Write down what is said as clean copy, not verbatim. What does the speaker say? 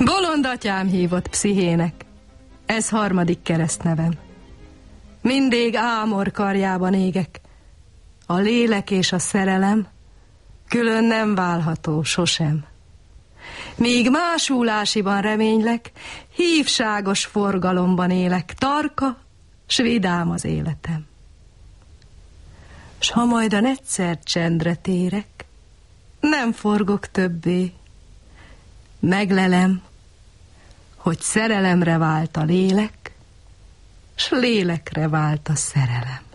Bolond atyám hívott Pszichének, ez 3. keresztnevem. Mindig Ámor karjában égek, a lélek és a szerelem külön nem válható sosem. Míg másulásiban reménylek, hívságos forgalomban élek, tarka, s vidám az életem. S ha majdan egyszer csendre térek, nem forgok többé, meglelem, hogy szerelemre vált a lélek, s lélekre vált a szerelem.